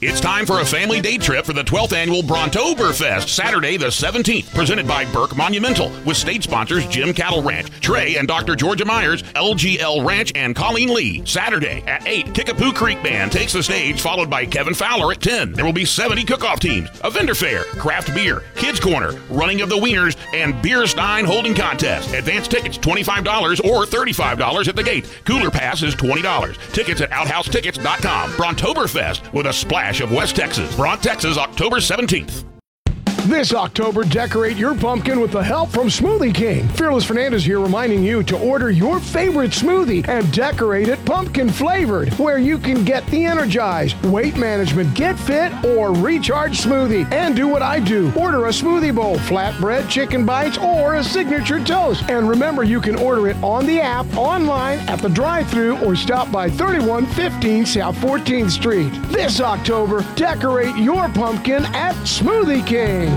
It's time for a family day trip for the 12th annual Brontoberfest, Saturday the 17th, presented by Burke Monumental, with state sponsors Jim Cattle Ranch, Trey and Dr. Georgia Myers, LGL Ranch, and Colleen Lee. Saturday at 8, Kickapoo Creek Band takes the stage, followed by Kevin Fowler at 10. There will be 70 cook-off teams, a vendor fair, craft beer, kids corner, running of the wieners, and beer stein holding contest. Advance tickets $25 or $35 at the gate. Cooler pass is $20. Tickets at OutHouseTickets.com. Brontoberfest with a splash of West Texas. Bront, Texas, October 17th. This October, decorate your pumpkin with the help from Smoothie King. Fearless Fernandez here reminding you to order your favorite smoothie and decorate it pumpkin flavored, where you can get the Energize, Weight Management, Get Fit, or Recharge smoothie. And do what I do. Order a smoothie bowl, flatbread, chicken bites, or a signature toast. And remember, you can order it on the app, online, at the drive-thru, or stop by 3115 South 14th Street. This October, decorate your pumpkin at Smoothie King.